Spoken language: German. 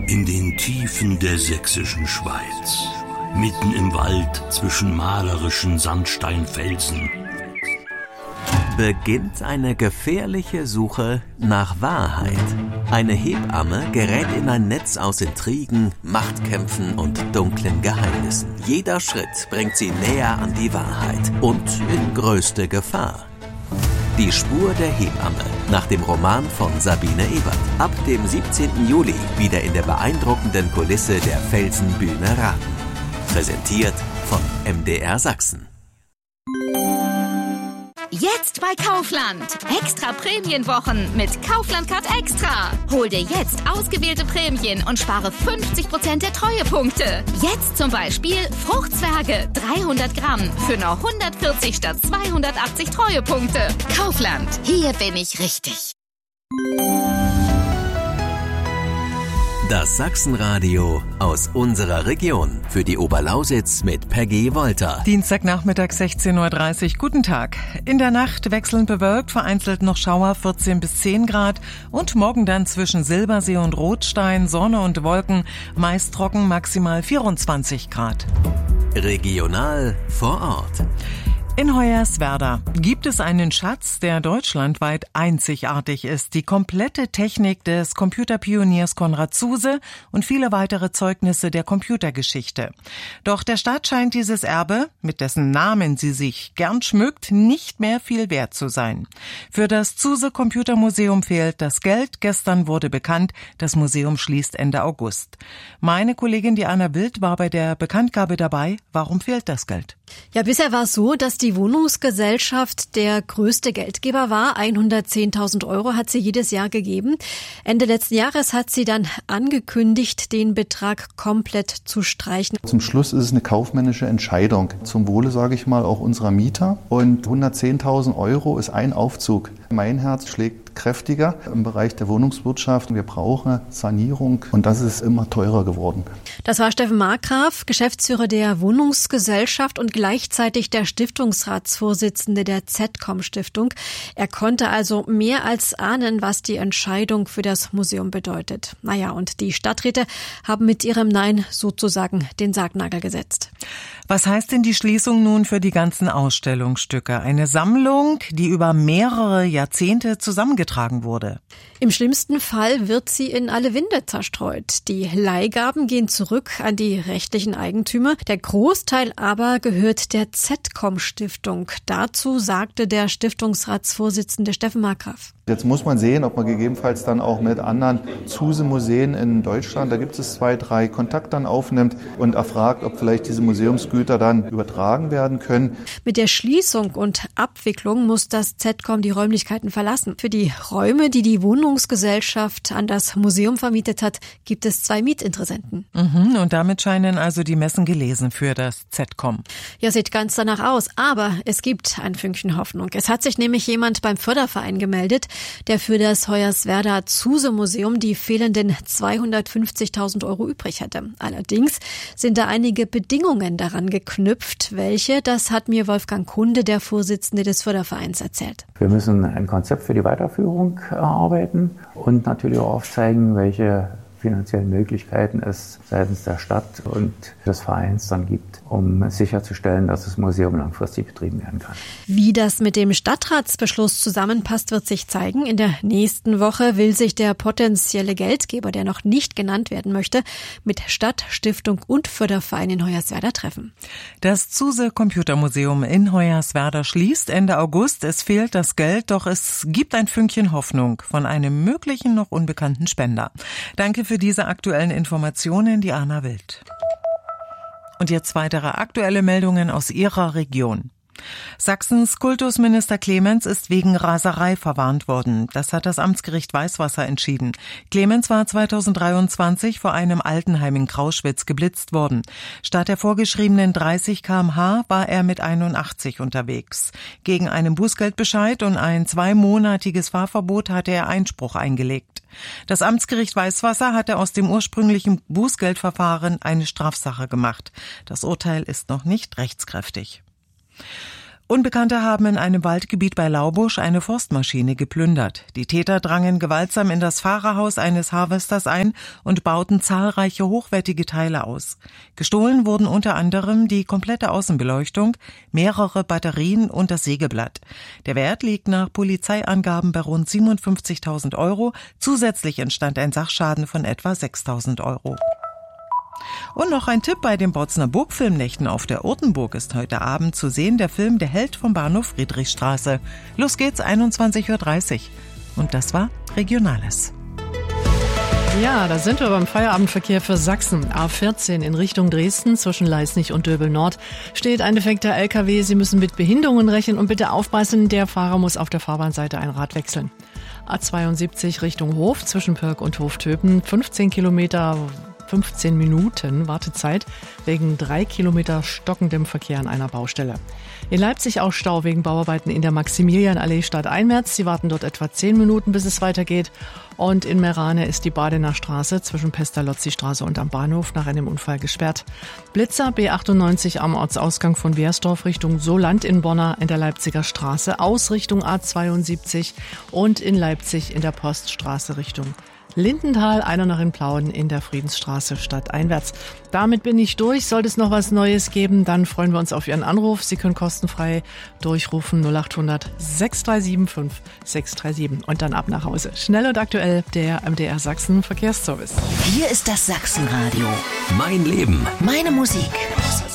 In den Tiefen der sächsischen Schweiz, mitten im Wald zwischen malerischen Sandsteinfelsen, beginnt eine gefährliche Suche nach Wahrheit. Eine Hebamme gerät in ein Netz aus Intrigen, Machtkämpfen und dunklen Geheimnissen. Jeder Schritt bringt sie näher an die Wahrheit und in größte Gefahr. Die Spur der Hebamme nach dem Roman von Sabine Ebert. Ab dem 17. Juli wieder in der beeindruckenden Kulisse der Felsenbühne Raten. Präsentiert von MDR Sachsen. Jetzt bei Kaufland. Extra Prämienwochen mit Kaufland Card Extra. Hol dir jetzt ausgewählte Prämien und spare 50% der Treuepunkte. Jetzt zum Beispiel Fruchtzwerge 300 Gramm für nur 140 statt 280 Treuepunkte. Kaufland. Hier bin ich richtig. Das Sachsenradio aus unserer Region für die Oberlausitz mit Peggy Wolter. Dienstagnachmittag 16.30 Uhr. Guten Tag. In der Nacht wechselnd bewölkt, vereinzelt noch Schauer 14 bis 10 Grad und morgen dann zwischen Silbersee und Rotstein Sonne und Wolken, meist trocken, maximal 24 Grad. Regional vor Ort. In Hoyerswerda gibt es einen Schatz, der deutschlandweit einzigartig ist. Die komplette Technik des Computerpioniers Konrad Zuse und viele weitere Zeugnisse der Computergeschichte. Doch der Stadt scheint dieses Erbe, mit dessen Namen sie sich gern schmückt, nicht mehr viel wert zu sein. Für das Zuse Computermuseum fehlt das Geld. Gestern wurde bekannt, das Museum schließt Ende August. Meine Kollegin Diana Wild war bei der Bekanntgabe dabei. Warum fehlt das Geld? Ja, bisher war es so, dass die Wohnungsgesellschaft der größte Geldgeber war. 110.000 € hat sie jedes Jahr gegeben. Ende letzten Jahres hat sie dann angekündigt, den Betrag komplett zu streichen. Zum Schluss ist es eine kaufmännische Entscheidung. Zum Wohle, sage ich mal, auch unserer Mieter. Und 110.000 € ist ein Aufzug. Mein Herz schlägt kräftiger im Bereich der Wohnungswirtschaft. Wir brauchen Sanierung und das ist immer teurer geworden. Das war Steffen Markgraf, Geschäftsführer der Wohnungsgesellschaft und gleichzeitig der Stiftungsratsvorsitzende der ZCOM-Stiftung. Er konnte also mehr als ahnen, was die Entscheidung für das Museum bedeutet. Naja, und die Stadträte haben mit ihrem Nein sozusagen den Sargnagel gesetzt. Was heißt denn die Schließung nun für die ganzen Ausstellungsstücke? Eine Sammlung, die über mehrere Jahrzehnte zusammengetragen wurde. Im schlimmsten Fall wird sie in alle Winde zerstreut. Die Leihgaben gehen zurück an die rechtlichen Eigentümer. Der Großteil aber gehört der ZCOM-Stiftung. Dazu sagte der Stiftungsratsvorsitzende Steffen Markgraf. Jetzt muss man sehen, ob man gegebenenfalls dann auch mit anderen Zuse-Museen in Deutschland, da gibt es 2, 3 Kontakt dann aufnimmt und erfragt, ob vielleicht diese Museumsgüter dann übertragen werden können. Mit der Schließung und Abwicklung muss das ZCOM die Räumlichkeiten verlassen. Für die Räume, die die Wohnungsgesellschaft an das Museum vermietet hat, gibt es 2 Mietinteressenten. Und damit scheinen also die Messen gelesen für das ZCOM. Ja, sieht ganz danach aus. Aber es gibt ein Fünkchen Hoffnung. Es hat sich nämlich jemand beim Förderverein gemeldet, der für das Hoyerswerda Zuse-Museum die fehlenden 250.000 € übrig hätte. Allerdings sind da einige Bedingungen daran geknüpft. Welche? Das hat mir Wolfgang Kunde, der Vorsitzende des Fördervereins, erzählt. Wir müssen ein Konzept für die Weiterführung erarbeiten und natürlich auch aufzeigen, welche finanziellen Möglichkeiten es seitens der Stadt und des Vereins dann gibt, um sicherzustellen, dass das Museum langfristig betrieben werden kann. Wie das mit dem Stadtratsbeschluss zusammenpasst, wird sich zeigen. In der nächsten Woche will sich der potenzielle Geldgeber, der noch nicht genannt werden möchte, mit Stadt, Stiftung und Förderverein in Hoyerswerda treffen. Das Zuse Computermuseum in Hoyerswerda schließt Ende August. Es fehlt das Geld, doch es gibt ein Fünkchen Hoffnung von einem möglichen noch unbekannten Spender. Danke für diese aktuellen Informationen, Diana Wild. Und jetzt weitere aktuelle Meldungen aus Ihrer Region. Sachsens Kultusminister Clemens ist wegen Raserei verwarnt worden. Das hat das Amtsgericht Weißwasser entschieden. Clemens war 2023 vor einem Altenheim in Krauschwitz geblitzt worden. Statt der vorgeschriebenen 30 km/h war er mit 81 unterwegs. Gegen einen Bußgeldbescheid und ein 2-monatiges Fahrverbot hatte er Einspruch eingelegt. Das Amtsgericht Weißwasser hatte aus dem ursprünglichen Bußgeldverfahren eine Strafsache gemacht. Das Urteil ist noch nicht rechtskräftig. Unbekannte haben in einem Waldgebiet bei Laubusch eine Forstmaschine geplündert. Die Täter drangen gewaltsam in das Fahrerhaus eines Harvesters ein und bauten zahlreiche hochwertige Teile aus. Gestohlen wurden unter anderem die komplette Außenbeleuchtung, mehrere Batterien und das Sägeblatt. Der Wert liegt nach Polizeiangaben bei rund 57.000 €. Zusätzlich entstand ein Sachschaden von etwa 6.000 €. Und noch ein Tipp: Bei den Bautzner Burgfilmnächten auf der Ortenburg ist heute Abend zu sehen der Film Der Held vom Bahnhof Friedrichstraße. Los geht's, 21:30 Uhr. Und das war Regionales. Ja, da sind wir beim Feierabendverkehr für Sachsen. A14 in Richtung Dresden zwischen Leisnig und Döbel-Nord steht ein defekter LKW. Sie müssen mit Behinderungen rechnen und bitte aufpassen, der Fahrer muss auf der Fahrbahnseite ein Rad wechseln. A72 Richtung Hof zwischen Pirk und Hoftöpen, 15 Minuten Wartezeit wegen 3 Kilometer stockendem Verkehr an einer Baustelle. In Leipzig auch Stau wegen Bauarbeiten in der Maximilianallee stadteinwärts. Sie warten dort etwa 10 Minuten, bis es weitergeht. Und in Merane ist die Badener Straße zwischen Pestalozzi-Straße und am Bahnhof nach einem Unfall gesperrt. Blitzer B98 am Ortsausgang von Wiersdorf Richtung Soland in Bonner in der Leipziger Straße, aus Richtung A72 und in Leipzig in der Poststraße Richtung Lindenthal, einer noch in Plauen in der Friedensstraße stadteinwärts. Damit bin ich durch. Sollte es noch was Neues geben, dann freuen wir uns auf Ihren Anruf. Sie können kostenfrei durchrufen 0800 637 5637 und dann ab nach Hause. Schnell und aktuell, der MDR Sachsen Verkehrsservice. Hier ist das Sachsenradio. Mein Leben. Meine Musik.